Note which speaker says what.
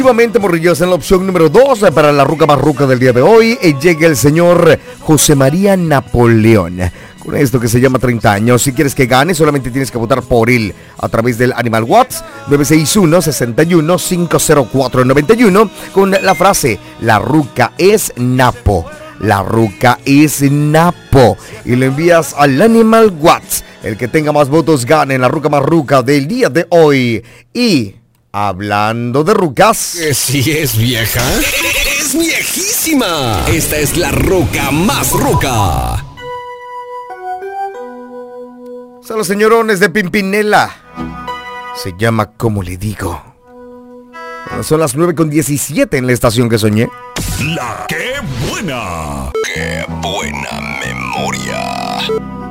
Speaker 1: Efectivamente, morrillos, en la opción número 2 para la ruca más ruca del día de hoy llega el señor José María Napoleón. Con esto que se llama 30 años. Si quieres que gane, solamente tienes que votar por él a través del Animal Watts 961-61-50491 con la frase: la ruca es Napo. La ruca es Napo. Y lo envías al Animal Watts. El que tenga más votos gane en la ruca más ruca del día de hoy. Y hablando de rucas,
Speaker 2: ¿Que si es vieja? ¡Es viejísima! Esta es la ruca más ruca.
Speaker 1: son los señorones de Pimpinela. Se llama Como le digo. Bueno, son las 9:17 en la estación que soñé.
Speaker 2: ¡Qué buena! ¡Qué buena memoria!